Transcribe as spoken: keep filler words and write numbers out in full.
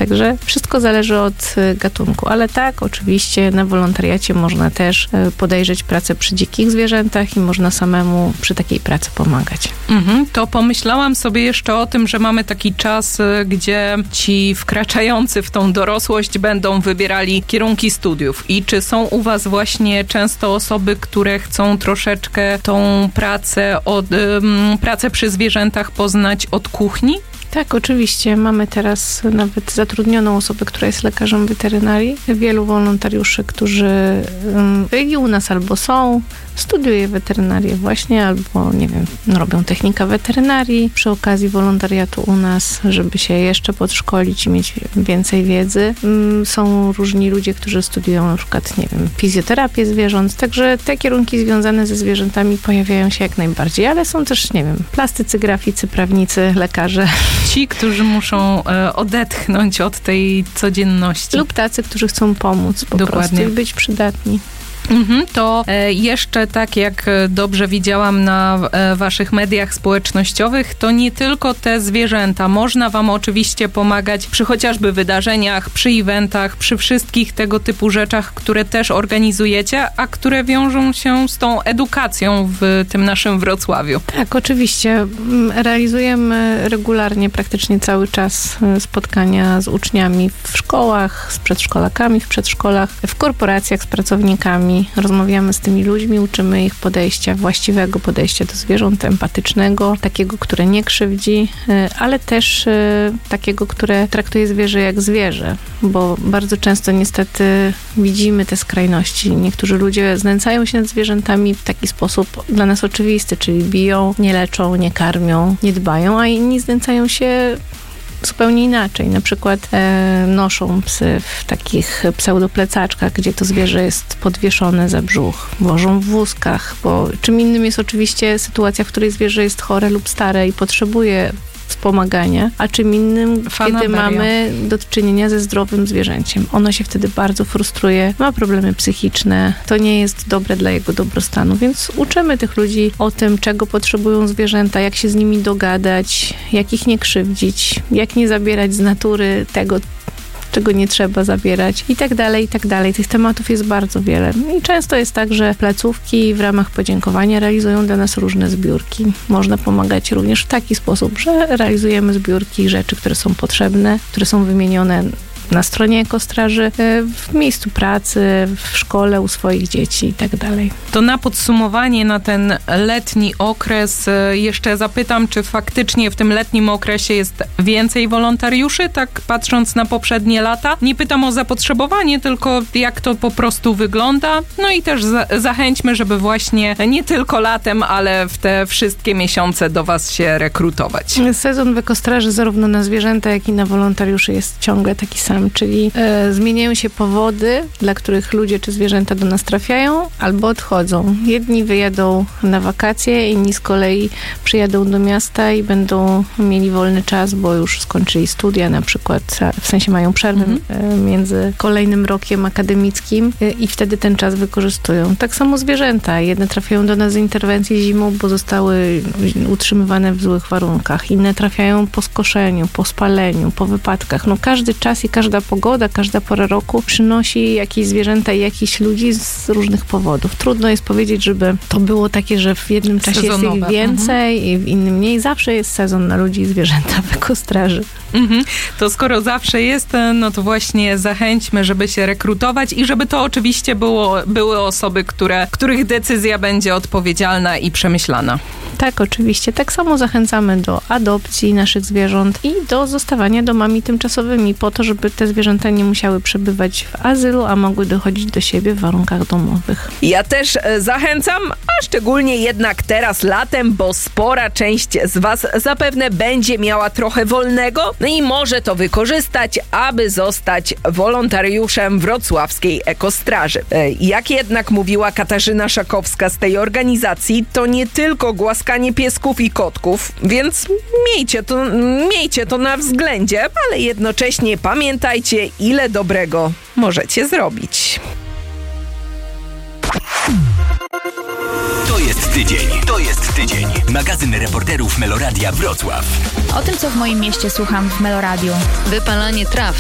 Także wszystko zależy od gatunku. Ale tak, oczywiście na wolontariacie można też podejrzeć pracę przy dzikich zwierzętach i można samemu przy takiej pracy pomagać. Mhm, to pomyślałam sobie jeszcze o tym, że mamy taki czas, gdzie ci wkraczający w tą dorosłość będą wybierali kierunki studiów. I czy są u was właśnie często osoby, które chcą troszeczkę tą pracę, od, um, pracę przy zwierzętach poznać od kuchni? Tak, oczywiście. Mamy teraz nawet zatrudnioną osobę, która jest lekarzem weterynarii. Wielu wolontariuszy, którzy byli u nas albo są, studiuje weterynarię właśnie, albo nie wiem, robią technika weterynarii przy okazji wolontariatu u nas, żeby się jeszcze podszkolić i mieć więcej wiedzy. Są różni ludzie, którzy studiują na przykład, nie wiem, fizjoterapię zwierząt, także te kierunki związane ze zwierzętami pojawiają się jak najbardziej, ale są też, nie wiem, plastycy, graficy, prawnicy, lekarze. Ci, którzy muszą e, odetchnąć od tej codzienności. Lub tacy, którzy chcą pomóc po Dokładnie. prostu i być przydatni. Mhm, to e, jeszcze tak jak dobrze widziałam na e, waszych mediach społecznościowych, to nie tylko te zwierzęta. Można wam oczywiście pomagać przy chociażby wydarzeniach, przy eventach, przy wszystkich tego typu rzeczach, które też organizujecie, a które wiążą się z tą edukacją w tym naszym Wrocławiu. Tak, oczywiście. Realizujemy regularnie, praktycznie cały czas spotkania z uczniami w szkołach, z przedszkolakami w przedszkolach, w korporacjach z pracownikami. Rozmawiamy z tymi ludźmi, uczymy ich podejścia, właściwego podejścia do zwierząt, empatycznego, takiego, które nie krzywdzi, ale też takiego, które traktuje zwierzę jak zwierzę, bo bardzo często niestety widzimy te skrajności. Niektórzy ludzie znęcają się nad zwierzętami w taki sposób dla nas oczywisty, czyli biją, nie leczą, nie karmią, nie dbają, a inni znęcają się zupełnie inaczej. Na przykład e, noszą psy w takich pseudoplecaczkach, gdzie to zwierzę jest podwieszone za brzuch. Wożą w wózkach, bo czym innym jest oczywiście sytuacja, w której zwierzę jest chore lub stare i potrzebuje wspomagania, a czym innym, Fanaberia. kiedy mamy do czynienia ze zdrowym zwierzęciem. Ono się wtedy bardzo frustruje, ma problemy psychiczne, to nie jest dobre dla jego dobrostanu, więc uczymy tych ludzi o tym, czego potrzebują zwierzęta, jak się z nimi dogadać, jak ich nie krzywdzić, jak nie zabierać z natury tego, czego nie trzeba zabierać i tak dalej, i tak dalej. Tych tematów jest bardzo wiele. I często jest tak, że placówki w ramach podziękowania realizują dla nas różne zbiórki. Można pomagać również w taki sposób, że realizujemy zbiórki rzeczy, które są potrzebne, które są wymienione na stronie ekostraży, w miejscu pracy, w szkole, u swoich dzieci i tak dalej. To na podsumowanie, na ten letni okres jeszcze zapytam, czy faktycznie w tym letnim okresie jest więcej wolontariuszy, tak patrząc na poprzednie lata? Nie pytam o zapotrzebowanie, tylko jak to po prostu wygląda. No i też za- zachęćmy, żeby właśnie nie tylko latem, ale w te wszystkie miesiące do was się rekrutować. Sezon w ekostraży zarówno na zwierzęta, jak i na wolontariuszy jest ciągle taki sam, czyli e, zmieniają się powody, dla których ludzie czy zwierzęta do nas trafiają albo odchodzą. Jedni wyjadą na wakacje, inni z kolei przyjadą do miasta i będą mieli wolny czas, bo już skończyli studia na przykład, w sensie mają przerwę mhm. e, między kolejnym rokiem akademickim e, i wtedy ten czas wykorzystują. Tak samo zwierzęta. Jedne trafiają do nas z interwencji zimą, bo zostały utrzymywane w złych warunkach. Inne trafiają po skoszeniu, po spaleniu, po wypadkach. No każdy czas i każda pogoda, każda pora roku przynosi jakieś zwierzęta i jakichś ludzi z różnych powodów. Trudno jest powiedzieć, żeby to było takie, że w jednym czasie Sezonowe. jest ich więcej mhm. i w innym mniej. Zawsze jest sezon na ludzi i zwierzęta w ekostraży. Mhm. To skoro zawsze jest, no to właśnie zachęćmy, żeby się rekrutować i żeby to oczywiście było, były osoby, które, których decyzja będzie odpowiedzialna i przemyślana. Tak, oczywiście. Tak samo zachęcamy do adopcji naszych zwierząt i do zostawania domami tymczasowymi po to, żeby te zwierzęta nie musiały przebywać w azylu, a mogły dochodzić do siebie w warunkach domowych. Ja też zachęcam, a szczególnie jednak teraz latem, bo spora część z was zapewne będzie miała trochę wolnego, no i może to wykorzystać, aby zostać wolontariuszem wrocławskiej ekostraży. Jak jednak mówiła Katarzyna Szakowska z tej organizacji, to nie tylko głaskanie piesków i kotków, więc miejcie to, miejcie to na względzie, ale jednocześnie pamiętajcie, ile dobrego możecie zrobić. To jest tydzień. To jest tydzień. Magazyn reporterów Meloradia Wrocław. O tym, co w moim mieście słucham w Meloradiu. Wypalanie traw.